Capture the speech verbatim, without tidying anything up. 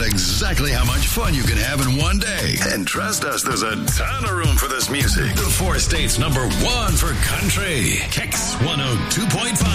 exactly how much fun you can have in one day. And trust us, there's a ton of room for this music. The four states number one for country. Kicks one oh two point five.